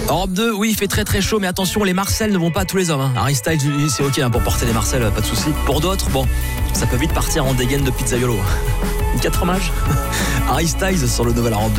Europe 2, oui, il fait très très chaud, mais attention, les Marcel ne vont pas à tous les hommes. Harry Styles, lui, c'est ok pour porter les Marcel, pas de souci. Pour d'autres, bon, ça peut vite partir en dégaine de pizzaiolo. 4 fromages. Harry Styles sur le nouvel Europe 2.